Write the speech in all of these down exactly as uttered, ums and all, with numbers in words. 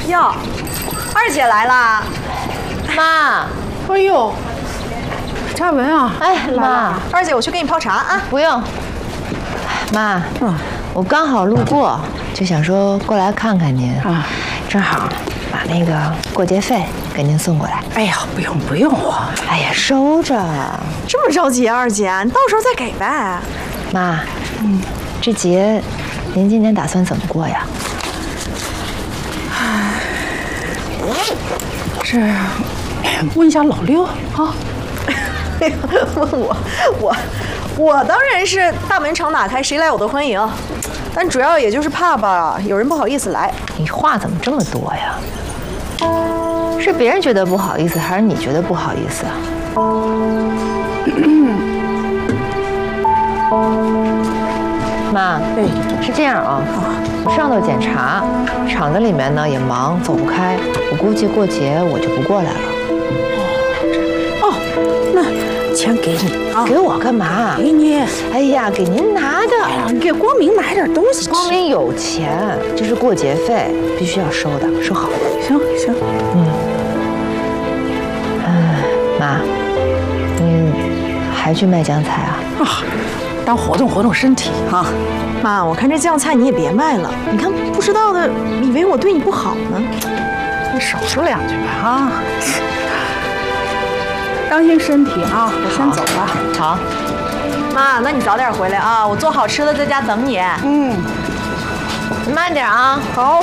哟，二姐来啦！ 妈， 哎呦，嘉文啊！ 哎，妈， 二姐，我去给你泡茶啊。 不用。妈，嗯，我刚好路过，就想说过来看看您啊，正好把那个过节费给您送过来。 哎呀，不用不用啊！ 哎呀，收着。 这么着急啊，二姐，你到时候再给呗。 妈，嗯，这节您今年打算怎么过呀？ 这问一下老六啊。 问我，我，我当然是大门常打开，谁来我都欢迎。但主要也就是怕吧，有人不好意思来。 你话怎么这么多呀？是别人觉得不好意思，还是你觉得不好意思啊？妈，哎，是这样啊，我上头检查，厂子里面呢也忙，走不开，我估计过节我就不过来了。 哦，那钱给你啊？ 给我干嘛？ 给你。 哎呀，给您拿的。 哎呀，你给光明买点东西吃。 光明有钱，这是过节费，必须要收的，收好。 行行。 嗯。哎，妈，你还去卖酱菜啊？ 啊。当活动活动身体啊！ 妈，我看这酱菜你也别卖了，你看不知道的以为我对你不好呢。 你少说两句吧啊！当心身体啊！我先走了。 好。 妈，那你早点回来啊！我做好吃的在家等你。 嗯。 你慢点啊！ 好。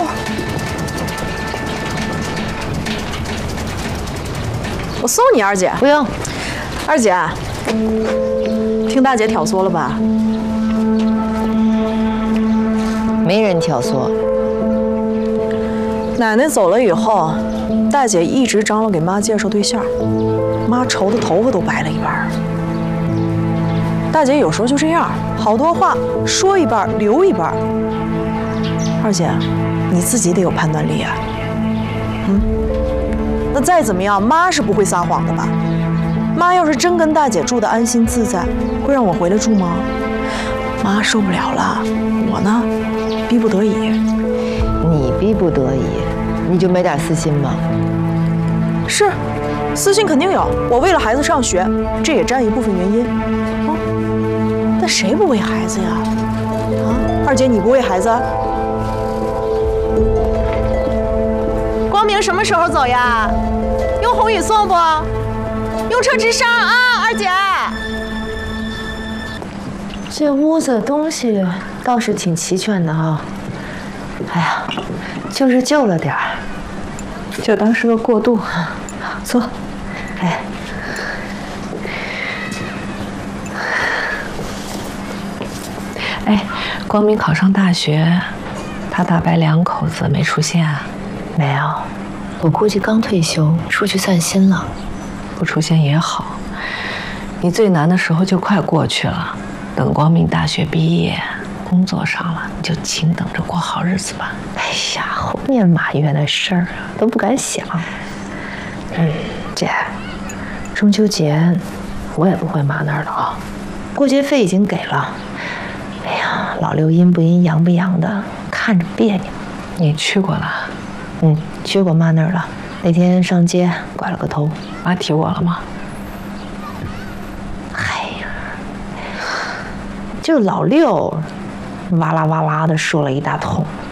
我送你，二姐。 不用。 二姐。听大姐挑唆了吧？ 没人挑唆。 奶奶走了以后，大姐一直张罗给妈介绍对象，妈愁的头发都白了一半。大姐有时候就这样，好多话说一半留一半。二姐，你自己得有判断力啊。嗯，那再怎么样，妈是不会撒谎的吧？妈要是真跟大姐住得安心自在，会让我回来住吗？妈受不了了，我呢，逼不得已。 你逼不得已，你就没点私心吗？ 是，私心肯定有。我为了孩子上学，这也占一部分原因。啊，但谁不为孩子呀？啊，二姐你不为孩子？光明什么时候走呀？用红雨送不？用车直上啊，二姐。 这屋子的东西倒是挺齐全的哈。哎呀，就是旧了点儿，就当是个过渡。坐，哎。 哎，光明考上大学，他大白两口子没出现啊？ 没有，我估计刚退休，出去散心了。 不出现也好，你最难的时候就快过去了。等光明大学毕业，工作上了，你就请等着过好日子吧。 哎呀，猴年马月的事儿都不敢想。嗯，姐，中秋节我也不回妈那儿了啊。过节费已经给了。哎呀，老六阴不阴阳不阳的，看着别扭。 你去过了？ 嗯，去过妈那儿了。那天上街拐了个头。 妈提我了吗？ 哎呀，就老六哇啦哇啦的说了一大通。